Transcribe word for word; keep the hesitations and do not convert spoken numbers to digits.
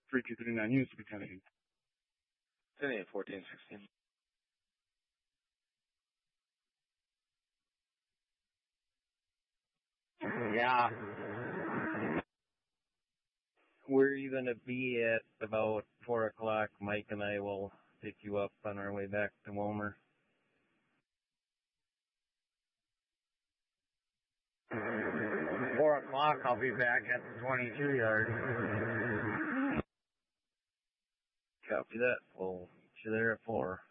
three two three nine units to be ten eight. ten eight, fourteen sixteen. Yeah. Where are you going to be at about four o'clock? Mike and I will pick you up on our way back to Wilmer. Four o'clock, I'll be back at the twenty-two yard. Copy that. We'll get you there at four.